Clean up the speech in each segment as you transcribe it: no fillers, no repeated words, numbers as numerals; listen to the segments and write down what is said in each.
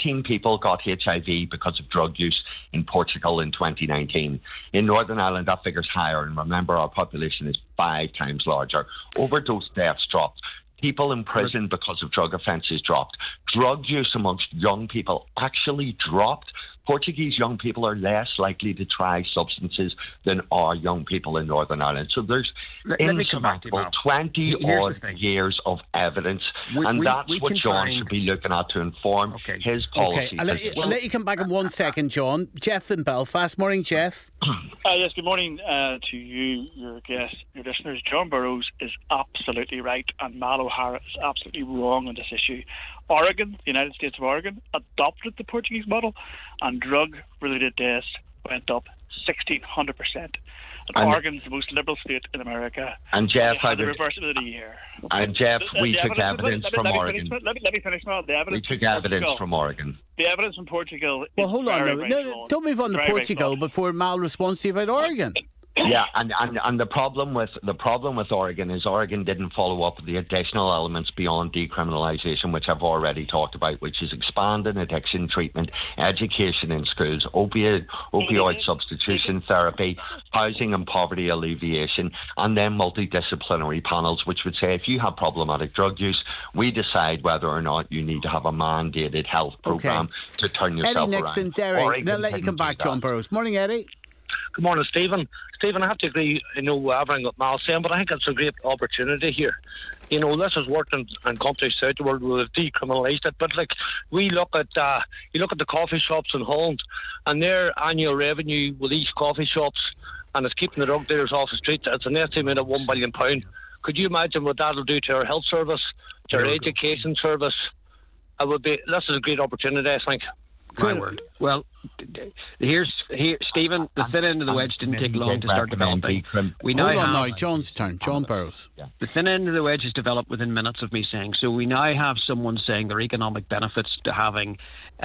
18 people got HIV because of drug use in Portugal in 2019. In Northern Ireland, that figure's higher, and remember, our population is 5 times larger. Overdose deaths dropped. People in prison because of drug offences dropped. Drug use amongst young people actually dropped. Portuguese young people are less likely to try substances than our young people in Northern Ireland. So there's insurmountable 20-odd years of evidence, and that's what John should be looking at to inform his policy. I'll let you come back in 1 second, John. Jeff in Belfast. Morning, Jeff. Yes, good morning to you, your guests, your listeners. John Burrows is absolutely right, and Mal O'Hara is absolutely wrong on this issue. Oregon, the United States of Oregon, adopted the Portuguese model, and drug-related deaths went up 1,600%. And Oregon's the most liberal state in America. And Jeff, had the reverse within a year. And Jeff, we took evidence from Oregon. Let me finish now. We took evidence from Oregon. The evidence from Portugal. Well, hold on. No, don't move on to Portugal before Mal responds to you about Oregon. Yeah, and the problem with Oregon is Oregon didn't follow up with the additional elements beyond decriminalisation, which I've already talked about, which is expanding addiction treatment, education in schools, opioid substitution therapy, housing and poverty alleviation, and then multidisciplinary panels, which would say if you have problematic drug use, we decide whether or not you need to have a mandated health programme to turn yourself Eddie next around. in Derry. Now let you come back, John Burrows. Morning, Eddie. Good morning, Stephen. Stephen, I have to agree, everything what Mal's saying, but I think it's a great opportunity here. This has worked in countries south of the world where they've decriminalised it, but we look at, you look at the coffee shops in Holland, and their annual revenue with these coffee shops, and it's keeping the drug dealers off the streets, it's an estimate of £1 billion. Could you imagine what that'll do to our health service, to our education service? This is a great opportunity, I think. My word. Well, here, Stephen, the thin end of the wedge didn't take long to start developing. Hold on now, John's turn. John Burrows. The thin end of the wedge is developed within minutes of me saying. So we now have someone saying there are economic benefits to having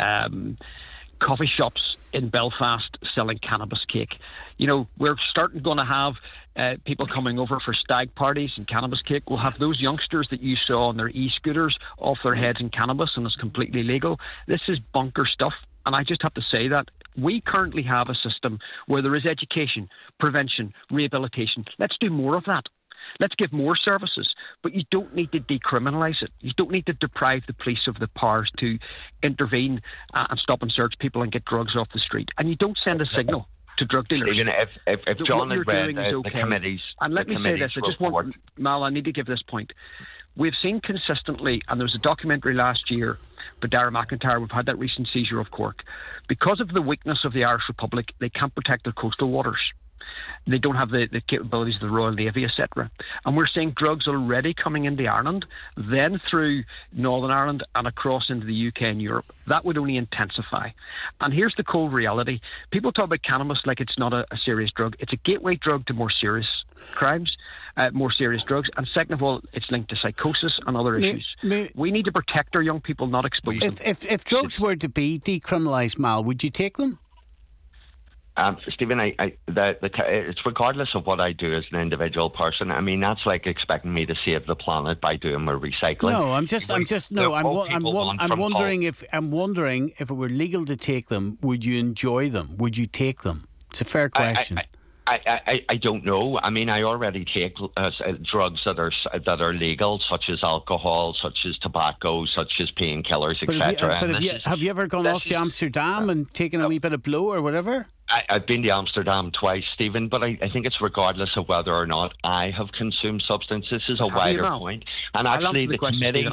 coffee shops in Belfast selling cannabis cake. We're going to have people coming over for stag parties and cannabis cake. We'll have those youngsters that you saw on their e-scooters off their heads in cannabis, and it's completely legal. This is bunker stuff, and I just have to say that we currently have a system where there is education, prevention, rehabilitation. Let's do more of that. Let's give more services, but you don't need to decriminalise it. You don't need to deprive the police of the powers to intervene and stop and search people and get drugs off the street. And you don't send a signal to drug dealers. Even if John had read the committees... And let me say this, I just want... Mal, I need to give this point. We've seen consistently, and there was a documentary last year by Dara McIntyre, we've had that recent seizure of Cork. Because of the weakness of the Irish Republic, they can't protect their coastal waters. They don't have the capabilities of the Royal Navy, etc. And we're seeing drugs already coming into Ireland, then through Northern Ireland and across into the UK and Europe. That would only intensify. And here's the cold reality. People talk about cannabis like it's not a serious drug. It's a gateway drug to more serious crimes, more serious drugs. And second of all, it's linked to psychosis and other issues. We need to protect our young people, not expose them. If drugs were to be decriminalised, Mal, would you take them? Stephen, it's regardless of what I do as an individual person. I mean, that's like expecting me to save the planet by doing my recycling. No, I'm wondering if it were legal to take them, would you enjoy them? Would you take them? It's a fair question. I don't know. I mean, I already take drugs that are legal, such as alcohol, such as tobacco, such as painkillers, etc. But have you ever gone off to Amsterdam and taken a wee bit of blow or whatever? I've been to Amsterdam twice, Stephen, but I think it's regardless of whether or not I have consumed substance. This is a wider point. And actually, the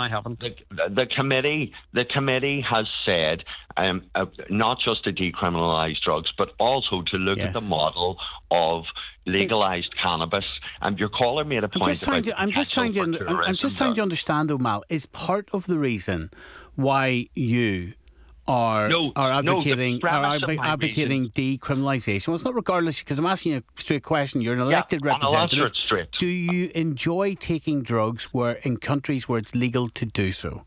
committee has said not just to decriminalise drugs, but also to look at the model of legalised cannabis. And your caller made a point. I'm just trying to understand, though, Mal. Is part of the reason why you are advocating decriminalisation? Well, it's not regardless, because I'm asking you a straight question. You're an elected representative. I'll answer it straight. Do you enjoy taking drugs in countries where it's legal to do so?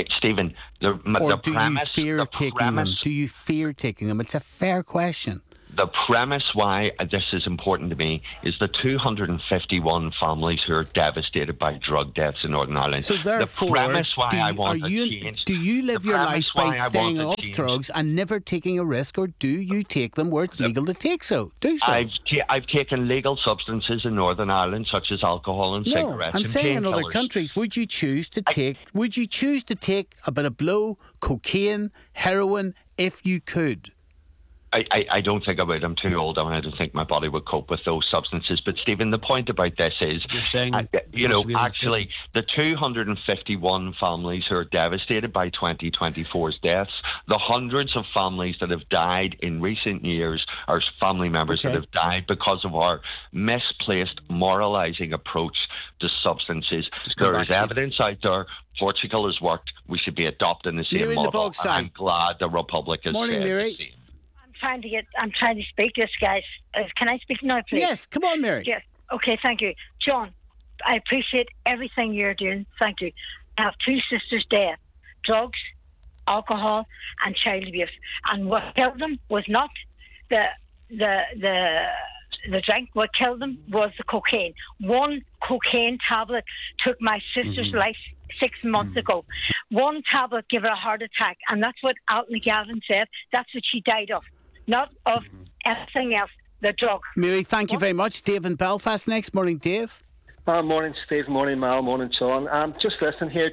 Stephen, Do you fear taking them? It's a fair question. The premise why this is important to me is the 251 families who are devastated by drug deaths in Northern Ireland. So therefore, the premise why I want to change. Do you live your life by staying off drugs and never taking a risk, or do you take them where it's legal to take so? Do so. I've taken legal substances in Northern Ireland, such as alcohol and cigarettes. I'm and saying in other countries, would you choose to take a bit of blow, cocaine, heroin, if you could? I don't think I would. I'm too old, and I don't think my body would cope with those substances. But Stephen, the point about this is, actually, the 251 families who are devastated by 2024's deaths, the hundreds of families that have died in recent years, are family members that have died because of our misplaced moralising approach to substances. There is evidence out there. Portugal has worked. We should be adopting the same model. And I'm glad the Republic has Morning, Mary. the same. I'm trying to speak to this guy. Can I speak now, please? Yes, come on, Mary. Yes. Okay, thank you. John, I appreciate everything you're doing. Thank you. I have 2 sisters dead. Drugs, alcohol, and child abuse. And what killed them was not the drink. What killed them was the cocaine. 1 cocaine tablet took my sister's life 6 months ago. 1 tablet gave her a heart attack, and that's what Alton Galvin said. That's what she died of. Not of anything else, the drug. Mary, thank you very much. Dave in Belfast next. Morning, Dave. Morning, Steve. Morning, Mal. Morning, Sean. Just listening here.